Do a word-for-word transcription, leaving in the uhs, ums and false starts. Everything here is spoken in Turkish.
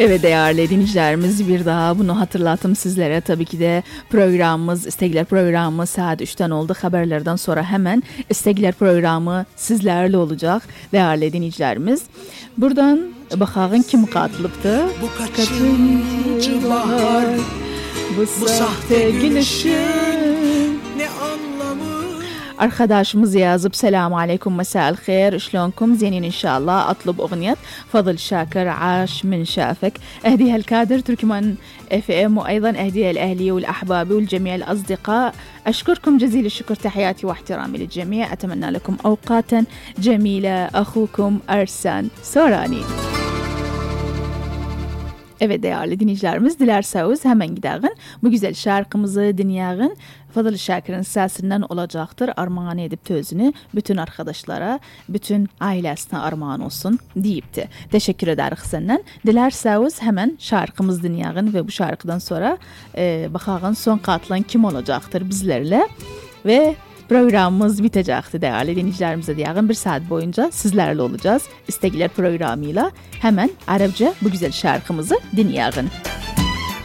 Evet değerli dinleyicilerimiz, bir daha bunu hatırlatım sizlere. Tabii ki de programımız, İstekler programı saat üçten oldu. Haberlerden sonra hemen İstekler programı sizlerle olacak değerli dinleyicilerimiz. Buradan bakalım kim katılıptı? Bu kaçıncı bahar, bu sahte gülüşün ne anlamı? Arkadaşımız yazıp selamu aleyküm mesa'l خير شلونكم زينين إن شاء الله أطلب أغنية فضل شاكر عاش من شافك أهديها الكادر تركمان اف ام وأيضا أهديها الأهلي والأحباب والجميع الأصدقاء. أشكركم جزيل الشكر، تحياتي واحترامي للجميع، أتمنى لكم أوقاتا جميلة. أخوكم أرسان سوراني. Evet değerli dinleyicilerimiz, dilerseniz hemen gidelim. Bu güzel şarkımızı dinleyelim. Fadıl Şakir'in sesinden olacaktır. Armağan edip tözünü bütün arkadaşlara, bütün ailesine armağan olsun deyipti. Teşekkür ederiz senden. Dilerseniz hemen şarkımızı dinleyelim ve bu şarkıdan sonra e, bakalım son katılan kim olacaktır bizlerle ve programımız bitecekti değerli dinleyicilerimize diyeceğim. Bir saat boyunca sizlerle olacağız. İstekler programıyla hemen Arapça bu güzel şarkımızı dinleyelim.